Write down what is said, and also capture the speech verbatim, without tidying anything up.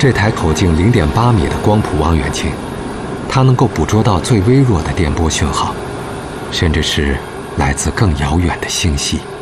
这台口径 零点八米的光谱望远镜，它能够捕捉到最微弱的电波讯号，甚至是来自更遥远的星系。